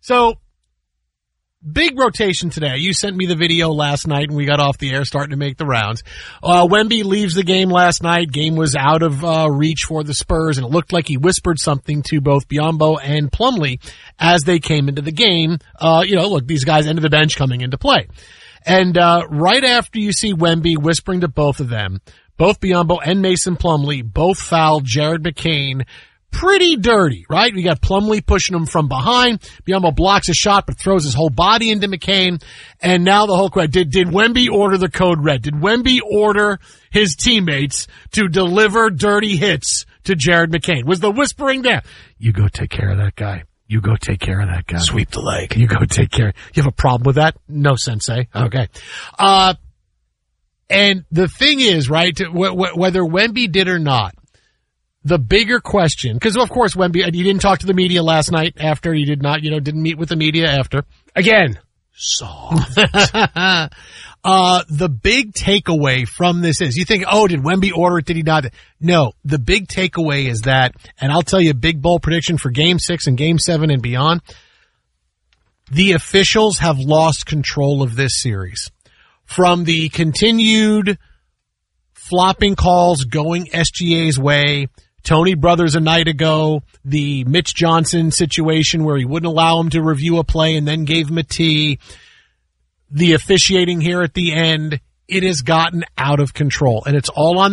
So, big rotation today. You sent me the video last night and we got off the air starting to make the rounds. Wemby leaves the game last night. Game was out of reach for the Spurs, and it looked like he whispered something to both Biyombo and Plumlee as they came into the game. Look, these guys ended the bench coming into play. And right after you see Wemby whispering to both of them, both Biyombo and Mason Plumlee both fouled Jared McCain pretty dirty, right? We got Plumlee pushing him from behind. Biyombo blocks a shot but throws his whole body into McCain. And now the whole question, did Wemby order the code red? Did Wemby order his teammates to deliver dirty hits to Jared McCain? Was the whispering there? You go take care of that guy. You go take care of that guy. Sweep the leg. You go take care. You have a problem with that? No, sensei. Okay. And the thing is, right, whether Wemby did or not, the bigger question, because of course Wemby, you didn't talk to the media last night after, you did not, didn't meet with the media after. Again, soft. The big takeaway from this is, you think, did Wemby order it? Did he not? No, the big takeaway is that, and I'll tell you a big bold prediction for Game 6 and Game 7 and beyond, the officials have lost control of this series. From the continued flopping calls going SGA's way, Tony Brothers a night ago, the Mitch Johnson situation where he wouldn't allow him to review a play and then gave him a tee, the officiating here at the end, it has gotten out of control. And it's all on